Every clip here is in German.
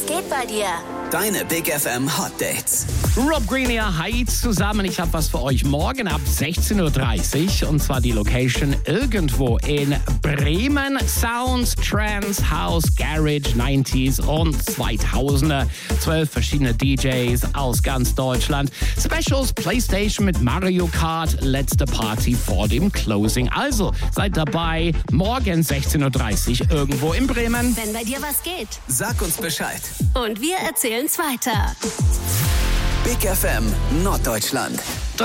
Was geht bei dir? Deine Big FM Hot Dates. Rob Green hier, hi zusammen. Ich habe was für euch morgen ab 16.30 Uhr. Und zwar die Location irgendwo in Bremen. Sounds, Trance, House, Garage, 90s und 2000er. 12 verschiedene DJs aus ganz Deutschland. Specials, Playstation mit Mario Kart. Letzte Party vor dem Closing. Also, seid dabei. Morgen 16.30 Uhr irgendwo in Bremen. Wenn bei dir was geht. Sag uns Bescheid. Und wir erzählen's weiter. Big FM Norddeutschland.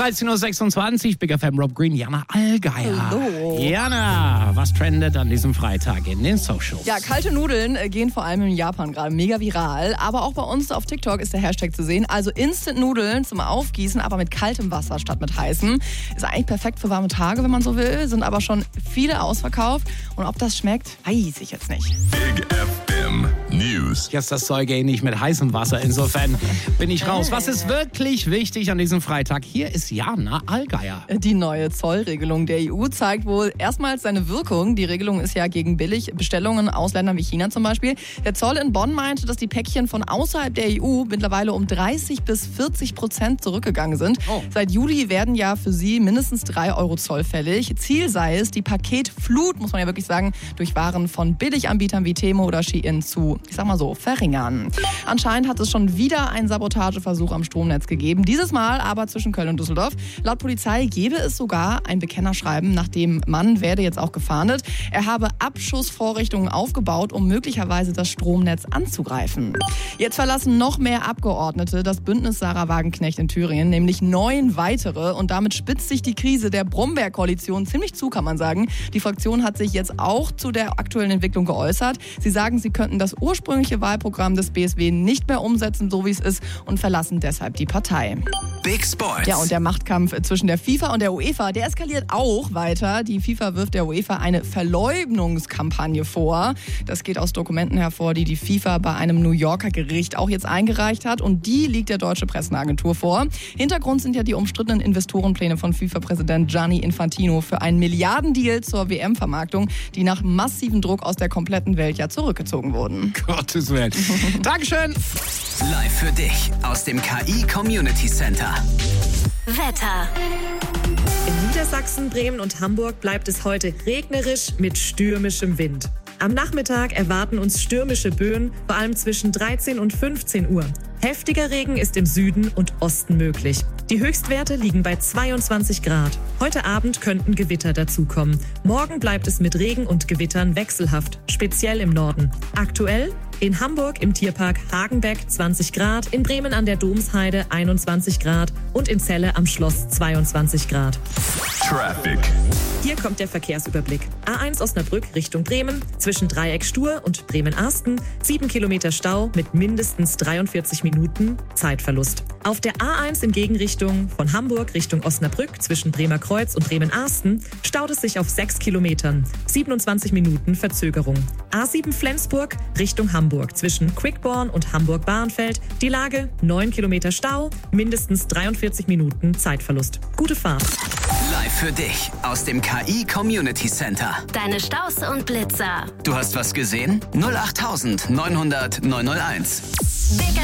13.26 Uhr, Big FM, Rob Green, Jana Allgeier. Hallo. Jana, was trendet an diesem Freitag in den Socials? Ja, kalte Nudeln gehen vor allem in Japan gerade mega viral. Aber auch bei uns auf TikTok ist der Hashtag zu sehen. Also Instant-Nudeln zum Aufgießen, aber mit kaltem Wasser statt mit heißem. Ist eigentlich perfekt für warme Tage, wenn man so will. Sind aber schon viele ausverkauft. Und ob das schmeckt, weiß ich jetzt nicht. Big FM News. Jetzt das Zeug nicht mit heißem Wasser. Insofern bin ich raus. Was ist wirklich wichtig an diesem Freitag? Hier ist Jana Allgeier. Die neue Zollregelung der EU zeigt wohl erstmals seine Wirkung. Die Regelung ist ja gegen Billigbestellungen aus Ländern wie China zum Beispiel. Der Zoll in Bonn meinte, dass die Päckchen von außerhalb der EU mittlerweile um 30-40% zurückgegangen sind. Oh. Seit Juli werden ja für sie mindestens 3 Euro Zoll fällig. Ziel sei es, die Paketflut, muss man ja wirklich sagen, durch Waren von Billiganbietern wie Temo oder Shein zu, ich sag mal so, verringern. Anscheinend hat es schon wieder einen Sabotageversuch am Stromnetz gegeben. Dieses Mal aber zwischen Köln und Düsseldorf. Laut Polizei gäbe es sogar ein Bekennerschreiben, nach dem Mann werde jetzt auch gefahndet. Er habe Abschussvorrichtungen aufgebaut, um möglicherweise das Stromnetz anzugreifen. Jetzt verlassen noch mehr Abgeordnete das Bündnis Sarah Wagenknecht in Thüringen, nämlich 9 weitere. Und damit spitzt sich die Krise der Brombeerkoalition ziemlich zu, kann man sagen. Die Fraktion hat sich jetzt auch zu der aktuellen Entwicklung geäußert. Sie sagen, sie könnten das ursprüngliche Wahlprogramm des BSW nicht mehr umsetzen, so wie es ist, und verlassen deshalb die Partei. Big Sports. Ja, und der Machtkampf zwischen der FIFA und der UEFA, der eskaliert auch weiter. Die FIFA wirft der UEFA eine Verleumdungskampagne vor. Das geht aus Dokumenten hervor, die die FIFA bei einem New Yorker Gericht auch jetzt eingereicht hat. Und die liegt der Deutsche Presseagentur vor. Hintergrund sind ja die umstrittenen Investorenpläne von FIFA-Präsident Gianni Infantino für einen Milliardendeal zur WM-Vermarktung, die nach massivem Druck aus der kompletten Welt ja zurückgezogen wurden. Gottes Willen. Dankeschön. Live für dich aus dem KI Community Center. Wetter. In Niedersachsen, Bremen und Hamburg bleibt es heute regnerisch mit stürmischem Wind. Am Nachmittag erwarten uns stürmische Böen, vor allem zwischen 13 und 15 Uhr. Heftiger Regen ist im Süden und Osten möglich. Die Höchstwerte liegen bei 22 Grad. Heute Abend könnten Gewitter dazukommen. Morgen bleibt es mit Regen und Gewittern wechselhaft, speziell im Norden. Aktuell in Hamburg im Tierpark Hagenbeck 20 Grad, in Bremen an der Domsheide 21 Grad und in Celle am Schloss 22 Grad. Traffic. Hier kommt der Verkehrsüberblick. A1 Osnabrück Richtung Bremen, zwischen Dreieck Stur und Bremen-Arsten, 7 Kilometer Stau mit mindestens 43 Minuten Zeitverlust. Auf der A1 in Gegenrichtung von Hamburg Richtung Osnabrück zwischen Bremer Kreuz und Bremen-Arsten staut es sich auf 6 Kilometern, 27 Minuten Verzögerung. A7 Flensburg Richtung Hamburg zwischen Quickborn und Hamburg-Bahrenfeld, die Lage 9 Kilometer Stau, mindestens 43 Minuten Zeitverlust. Gute Fahrt. Live für dich aus dem KI Community Center. Deine Staus und Blitzer. Du hast was gesehen? 08900 901. Big